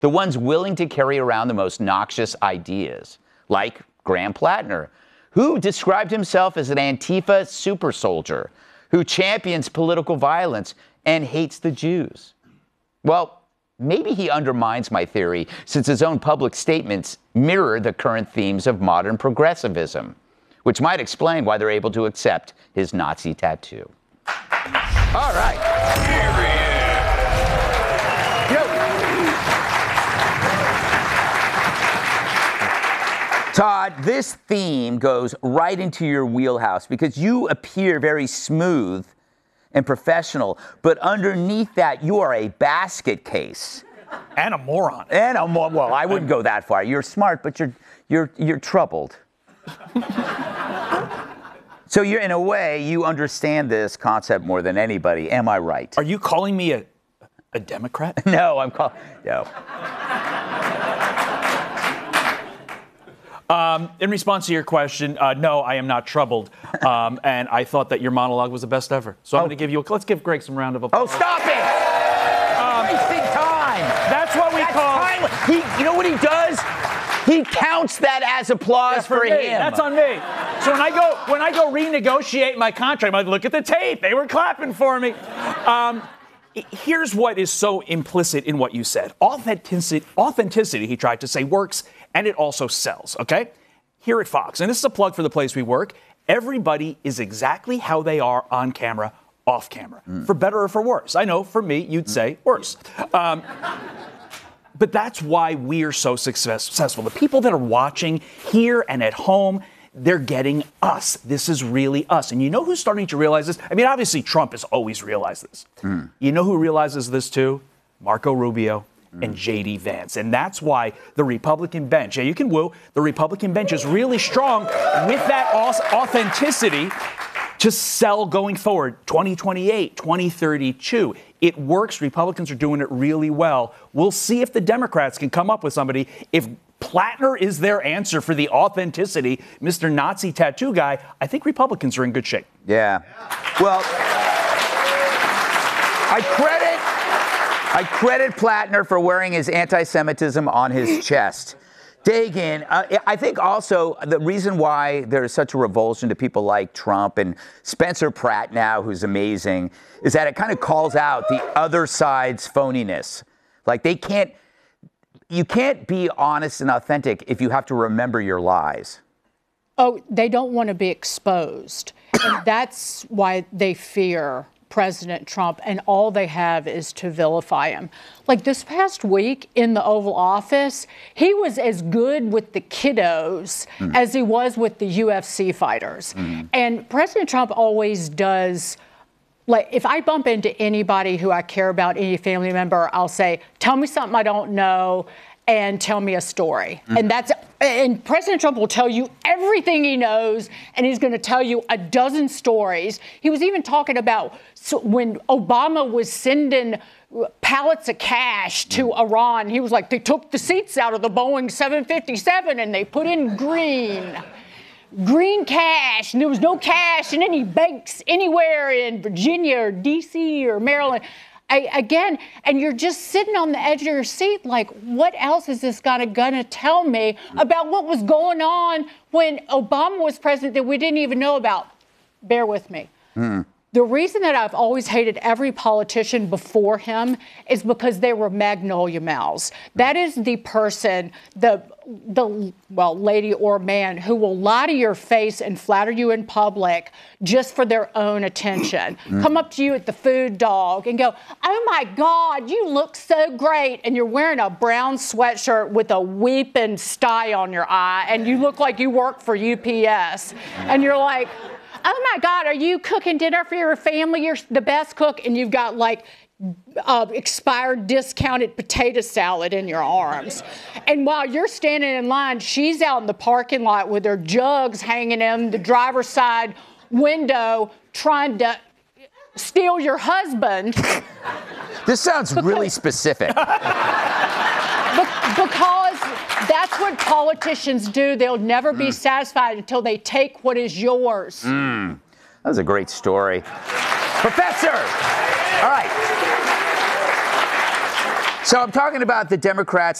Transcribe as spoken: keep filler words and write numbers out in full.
The ones willing to carry around the most noxious ideas, like Graham Plattner, who described himself as an Antifa super soldier, who champions political violence and hates the Jews. Well, maybe he undermines my theory, since his own public statements mirror the current themes of modern progressivism, which might explain why they're able to accept his Nazi tattoo. All right. Here he is. You know, Todd, this theme goes right into your wheelhouse because you appear very smooth and professional, but underneath that, you are a basket case. And a moron. And a moron. Well, I wouldn't go that far. You're smart, but you're you're you're troubled. So you're, in a way, you understand this concept more than anybody. Am I right? Are you calling me a a Democrat? No, I'm calling no. Um, in response to your question, uh, no, I am not troubled, um, and I thought that your monologue was the best ever. So I'm Oh. going to give you a. Let's give Greg some round of applause. Oh, stop it! Um, Wasting time. That's what we That's call. time. He, you know what he does? He counts that as applause That's for, for me. him. That's on me. So when I go when I go renegotiate my contract, I'm like, look at the tape. They were clapping for me. Um, here's what is so implicit in what you said. Authenticity, authenticity, he tried to say, works, and it also sells, okay? Here at Fox, and this is a plug for the place we work, everybody is exactly how they are on camera, off camera, mm. for better or for worse. I know, for me, you'd say worse. Um, but that's why we're so success- successful. The people that are watching here and at home, they're getting us. This is really us. And you know who's starting to realize this? I mean, obviously, Trump has always realized this. Mm. You know who realizes this too? Marco Rubio mm. and J D Vance. And that's why the Republican bench, yeah, you can woo, the Republican bench is really strong with that authenticity to sell going forward, twenty twenty-eight, twenty thirty-two. It works. Republicans are doing it really well. We'll see if the Democrats can come up with somebody. If Plattner is their answer for the authenticity, Mister Nazi tattoo guy, I think Republicans are in good shape. Yeah. Well, I credit I credit Plattner for wearing his anti-Semitism on his chest. Dagan, uh, I think also the reason why there's such a revulsion to people like Trump and Spencer Pratt now, who's amazing, is that it kind of calls out the other side's phoniness. Like they can't, you can't be honest and authentic if you have to remember your lies. Oh, they don't want to be exposed. And that's why they fear President Trump, and all they have is to vilify him. Like this past week in the Oval Office, he was as good with the kiddos mm. as he was with the U F C fighters. Mm. And President Trump always does, like, if I bump into anybody who I care about, any family member, I'll say, tell me something I don't know and tell me a story. Mm. And that's and President Trump will tell you everything he knows, and he's going to tell you a dozen stories. He was even talking about so when Obama was sending pallets of cash to mm. Iran. He was like, they took the seats out of the Boeing seven fifty-seven and they put in green. Green cash, and there was no cash in any banks anywhere in Virginia or D C or Maryland. I, again, and you're just sitting on the edge of your seat like, what else is this guy gonna tell me about what was going on when Obama was president that we didn't even know about? Bear with me. Mm. The reason that I've always hated every politician before him is because they were magnolia mouths. That is the person, the, the well, lady or man who will lie to your face and flatter you in public just for their own attention. Mm. Come up to you at the food dog and go, oh my God, you look so great. And you're wearing a brown sweatshirt with a weeping sty on your eye, and you look like you work for U P S. And you're like, oh my God, are you cooking dinner for your family? You're the best cook, and you've got like uh, expired, discounted potato salad in your arms. And while you're standing in line, she's out in the parking lot with her jugs hanging in the driver's side window trying to steal your husband. This sounds because, really specific. Be- because that's what politicians do. They'll never be mm. satisfied until they take what is yours. Mm. That was a great story. Professor! All right. So I'm talking about the Democrats